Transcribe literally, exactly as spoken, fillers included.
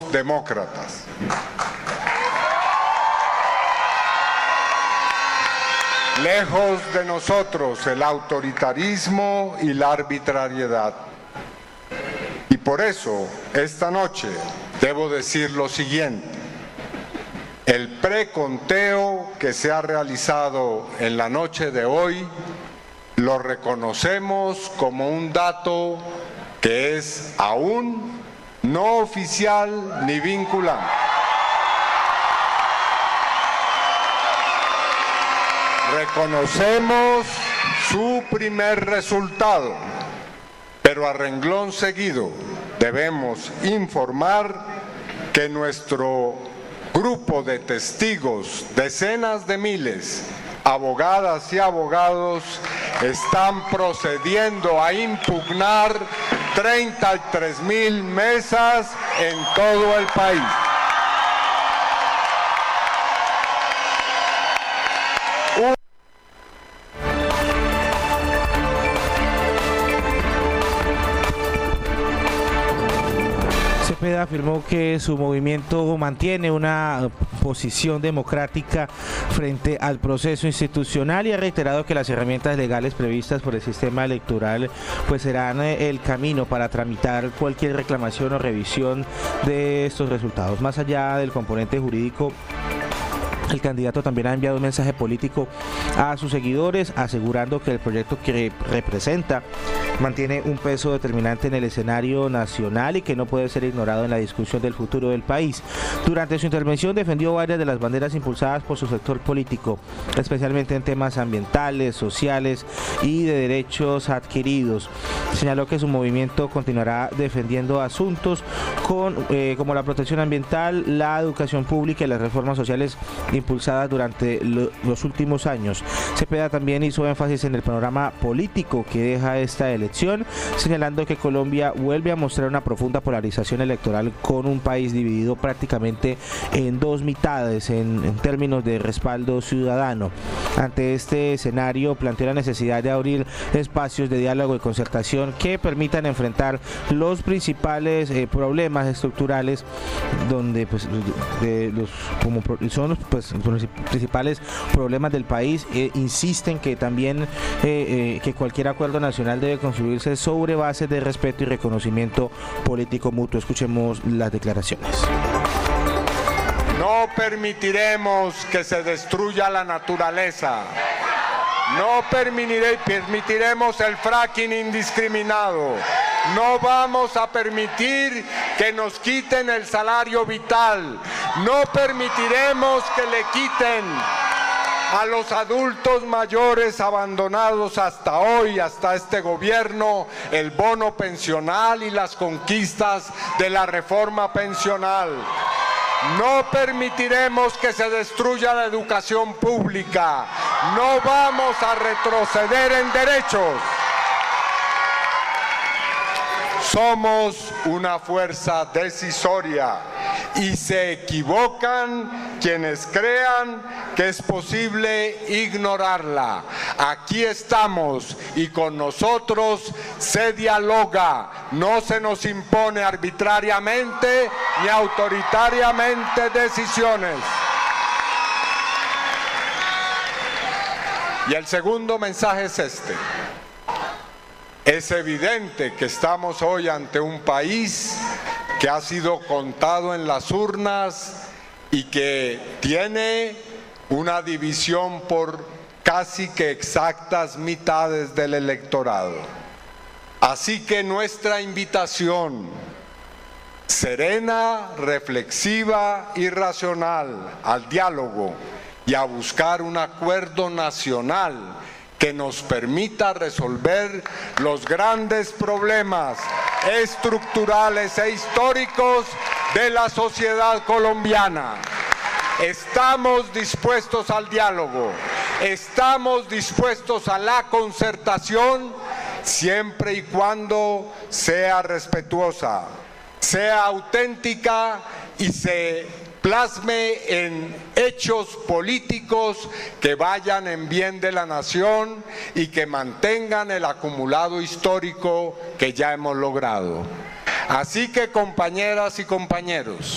demócratas. Lejos de nosotros el autoritarismo y la arbitrariedad. Y por eso, esta noche, debo decir lo siguiente. El preconteo que se ha realizado en la noche de hoy lo reconocemos como un dato que es aún no oficial ni vinculante. Reconocemos su primer resultado, pero a renglón seguido debemos informar que nuestro grupo de testigos, decenas de miles, abogadas y abogados, están procediendo a impugnar treinta y tres mil mesas en todo el país. Cepeda afirmó que su movimiento mantiene una posición democrática frente al proceso institucional y ha reiterado que las herramientas legales previstas por el sistema electoral pues serán el camino para tramitar cualquier reclamación o revisión de estos resultados. Más allá del componente jurídico, el candidato también ha enviado un mensaje político a sus seguidores, asegurando que el proyecto que representa mantiene un peso determinante en el escenario nacional y que no puede ser ignorado en la discusión del futuro del país. Durante su intervención defendió varias de las banderas impulsadas por su sector político, especialmente en temas ambientales, sociales y de derechos adquiridos. Señaló que su movimiento continuará defendiendo asuntos con, eh, como la protección ambiental, la educación pública y las reformas sociales impulsadas durante lo, los últimos años. Cepeda también hizo énfasis en el panorama político que deja esta elección, señalando que Colombia vuelve a mostrar una profunda polarización electoral con un país dividido prácticamente en dos mitades en, en términos de respaldo ciudadano. Ante este escenario planteó la necesidad de abrir espacios de diálogo y concertación que permitan enfrentar los principales eh, problemas estructurales donde pues de los como son los pues los principales problemas del país. Eh, insisten que también eh, eh, que cualquier acuerdo nacional debe construirse sobre bases de respeto y reconocimiento político mutuo. Escuchemos las declaraciones. No permitiremos que se destruya la naturaleza. No permitiré, permitiremos el fracking indiscriminado. No vamos a permitir que nos quiten el salario vital. No permitiremos que le quiten a los adultos mayores abandonados hasta hoy, hasta este gobierno, el bono pensional y las conquistas de la reforma pensional. No permitiremos que se destruya la educación pública. No vamos a retroceder en derechos. Somos una fuerza decisoria y se equivocan quienes crean que es posible ignorarla. Aquí estamos y con nosotros se dialoga, no se nos impone arbitrariamente ni autoritariamente decisiones. Y el segundo mensaje es este. Es evidente que estamos hoy ante un país que ha sido contado en las urnas y que tiene una división por casi que exactas mitades del electorado. Así que nuestra invitación serena, reflexiva y racional al diálogo y a buscar un acuerdo nacional que nos permita resolver los grandes problemas estructurales e históricos de la sociedad colombiana. Estamos dispuestos al diálogo, estamos dispuestos a la concertación, siempre y cuando sea respetuosa, sea auténtica y se plasme en hechos políticos que vayan en bien de la nación y que mantengan el acumulado histórico que ya hemos logrado. Así que, compañeras y compañeros,